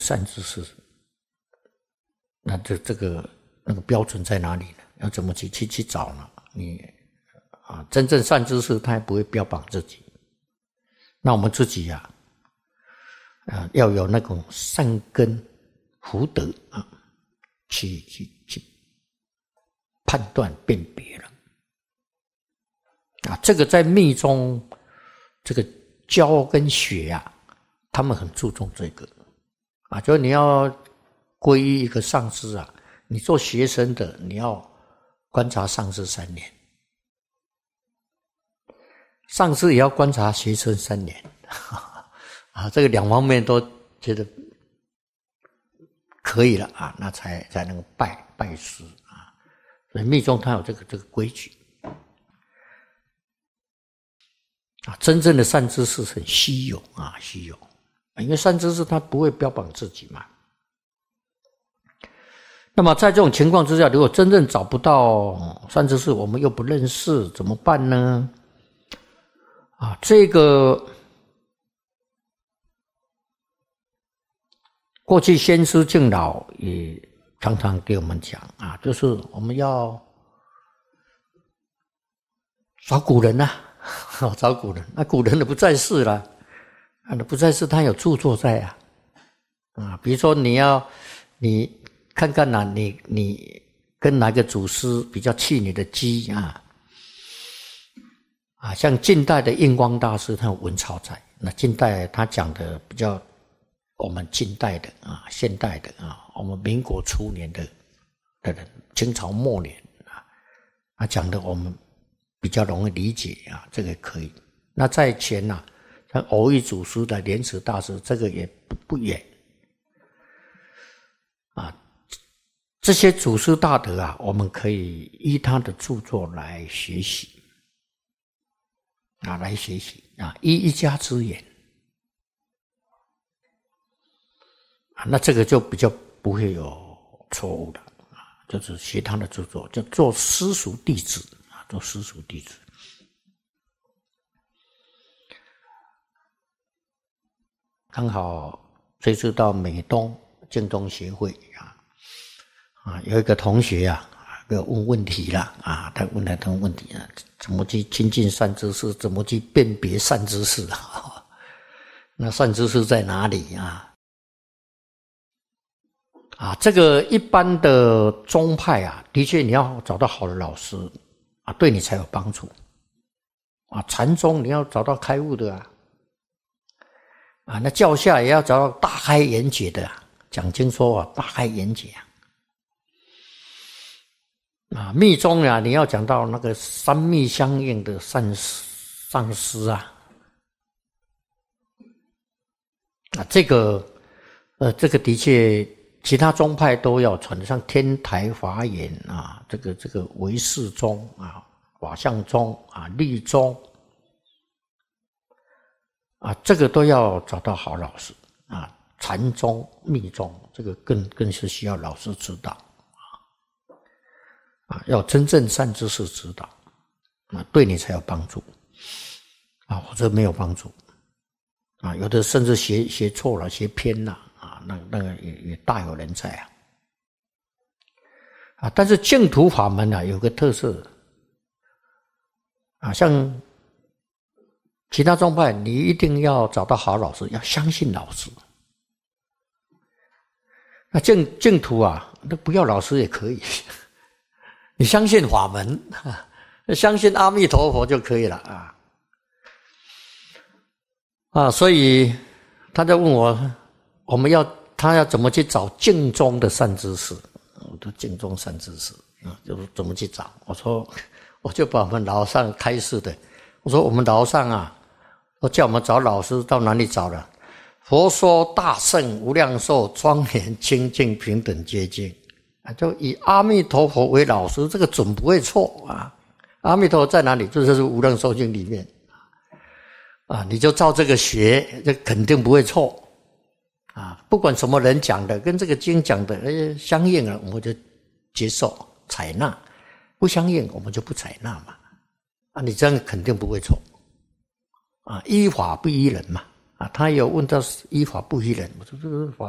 善知识，那这个那个标准在哪里呢？要怎么去找呢？你真正善知识他也不会标榜自己。那我们自己要有那种善根福德去判断辨别了。这个在密宗这个教跟学他们很注重这个就是你要皈依一个上师你做学生的你要观察上师3年，上师也要观察学生3年这个2方面都觉得可以了那才能拜师所以密宗它有这个规矩真正的善知识很稀有稀有，因为善知识他不会标榜自己嘛。那么在这种情况之下，如果真正找不到善知识，我们又不认识，怎么办呢？这个过去先师敬老也常常给我们讲就是我们要找古人找古人，那古人的不在世了，不在世他有著作在比如说你看看你跟哪个祖师比较契你的机像近代的印光大师他有文钞在，那近代他讲的比较我们近代的现代的我们民国初年的人，清朝末年讲的我们比较容易理解这个可以。那在前像偶遇祖师的莲池大师，这个也不远这些祖师大德我们可以依他的著作来学习来学习依一家之言那这个就比较不会有错误的就是学他的著作，就做私塾弟子做私塾弟子。刚好这次到美东净宗协会有一个同学问问题了他问了他问题怎么去亲近善知识，怎么去辨别善知识那善知识在哪里这个一般的宗派的确你要找到好的老师对你才有帮助禅宗你要找到开悟的那教下也要找到大开眼界的讲经说大开眼界密宗你要讲到那个三密相应的上师这个的确其他宗派都要传，像天台华严这个唯识宗法相宗律宗这个都要找到好老师禅宗密宗这个更是需要老师指导要真正善知识指导对你才有帮助否则没有帮助有的甚至学错了学偏了那个也大有人在但是净土法门有个特色像其他宗派你一定要找到好老师，要相信老师。那净土那不要老师也可以你相信法门相信阿弥陀佛就可以了所以他在问我他要怎么去找净宗的善知识，我说净宗善知识就是怎么去找。我就把我们老上开示的，我说我们老上我叫我们找老师到哪里找了？佛说大圣无量寿庄严清净平等接近就以阿弥陀佛为老师，这个准不会错阿弥陀佛在哪里？这就是无量寿经里面你就照这个学，这肯定不会错不管什么人讲的，跟这个经讲的相应了，我们就接受采纳；不相应，我们就不采纳嘛你这样肯定不会错依法不依人嘛他有问到依法不依人，我说这个法